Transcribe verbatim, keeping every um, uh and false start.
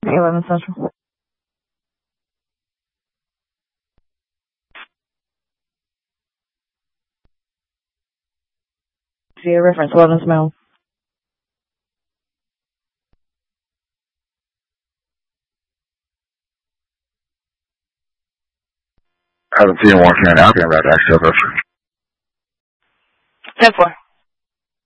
eleven Central. See a reference, eleven Smell. I haven't seen one can out there about that stuff. ten four.